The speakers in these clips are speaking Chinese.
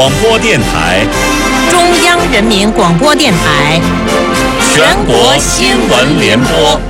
广播电台， 中央人民广播电台， 全国新闻联播。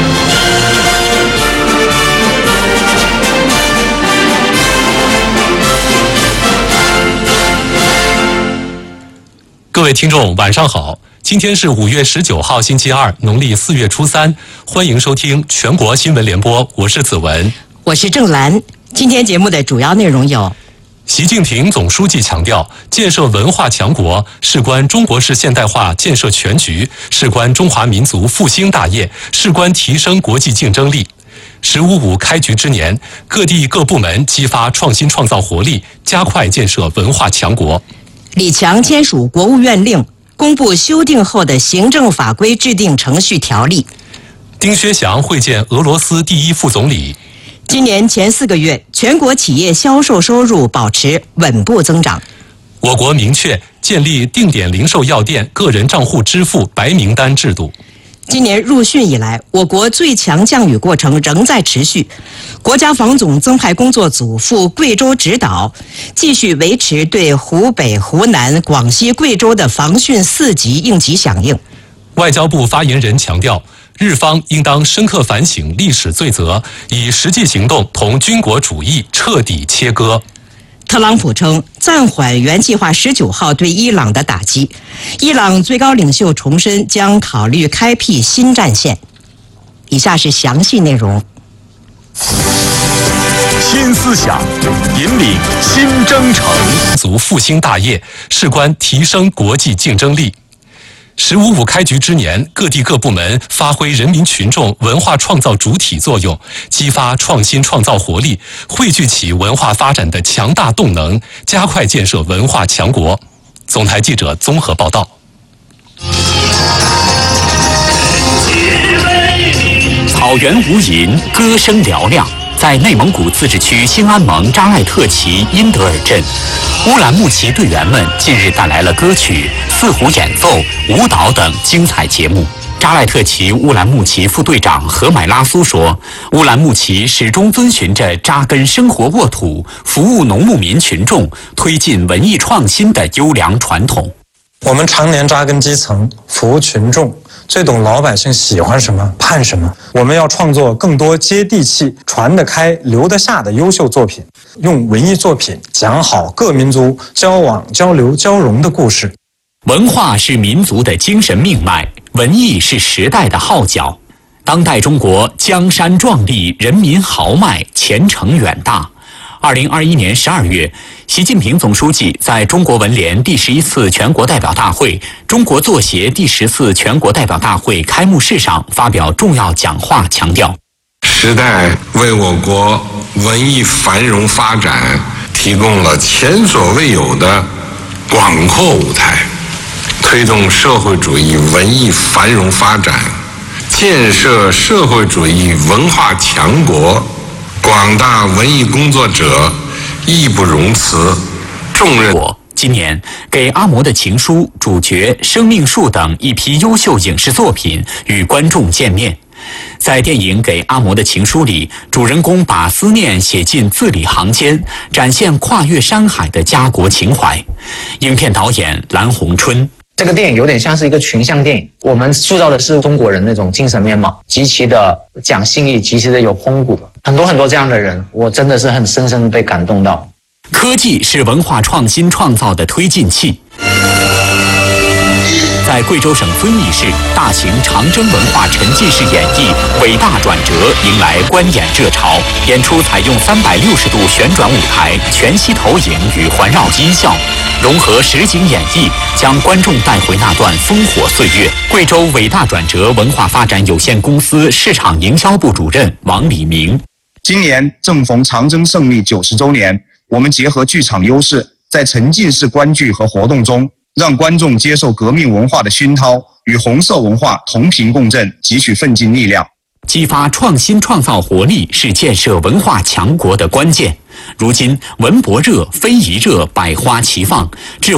各位听众，晚上好！今天是5月19号，星期二，农历4月初3，欢迎收听全国新闻联播，我是子文， 我是郑兰。今天节目的主要内容有： 习近平总书记强调，建设文化强国事关中国式现代化建设全局，事关中华民族复兴大业，事关提升国际竞争力。“15+5”开局之年，各地各部门激发创新创造活力，加快建设文化强国。 李强签署国务院令，公布修订后的行政法规制定程序条例。 丁薛祥会见俄罗斯第一副总理。 今年前4个月，全国企业销售收入保持稳步增长。 我国明确建立定点零售药店个人账户支付白名单制度。 今年入汛以来，我国最强降雨过程仍在持续。国家防总增派工作组赴贵州指导，继续维持对湖北、湖南、广西、贵州的防汛4级应急响应。 外交部发言人强调，日方应当深刻反省历史罪责，以实际行动同军国主义彻底切割。 特朗普称暂缓原计划19号对伊朗的打击，伊朗最高领袖重申将考虑开辟新战线。以下是详细内容。 新思想引领新征程， 族复兴大业，事关提升国际竞争力。“15+5”开局之年，各地各部门发挥人民群众文化创造主体作用，激发创新创造活力，汇聚起文化发展的强大动能，加快建设文化强国。总台记者综合报道。 草原无垠，歌声嘹亮。在内蒙古自治区兴安盟扎赖特旗因德尔镇，乌兰牧骑队员们近日带来了歌曲、四胡演奏、舞蹈等精彩节目。扎赖特旗乌兰牧骑副队长何买拉苏说，乌兰牧骑始终遵循着扎根生活沃土、服务农牧民群众、推进文艺创新的优良传统。 我们常年扎根基层，服务群众，最懂老百姓喜欢什么、盼什么。我们要创作更多接地气、传得开、留得下的优秀作品，用文艺作品讲好各民族交往、交流、交融的故事。 文化是民族的精神命脉，文艺是时代的号角。当代中国江山壮丽，人民豪迈，前程远大。2021年12月，习近平总书记在中国文联第11次全国代表大会、中国作协第10次全国代表大会开幕式上发表重要讲话，强调： 时代为我国文艺繁荣发展提供了前所未有的广阔舞台，推动社会主义文艺繁荣发展，建设社会主义文化强国。广大文艺工作者义不容辞，重任。 今年给阿嬷的情书、主角、生命树等一批优秀影视作品与观众见面。在电影《给阿嬷的情书》里，主人公把思念写进字里行间，展现跨越山海的家国情怀。影片导演蓝红春。 这个电影有点像是一个群像电影，我们塑造的是中国人那种精神面貌，极其的讲信义，极其的有风骨，很多这样的人，我真的是很深深被感动到。 科技是文化创新创造的推进器。在贵州省遵义市，大型长征文化沉浸式演绎《伟大转折》迎来观演热潮。演出采用360度旋转舞台、全息投影与环绕音效，融合实景演绎，将观众带回那段烽火岁月。贵州伟大转折文化发展有限公司市场营销部主任王礼明。 今年正逢长征胜利90周年，我们结合剧场优势，在沉浸式观剧和活动中，让观众接受革命文化的熏陶，与红色文化同频共振，汲取奋进力量。 激发创新创造活力是建设文化强国的关键。如今文博热、非遗热百花齐放，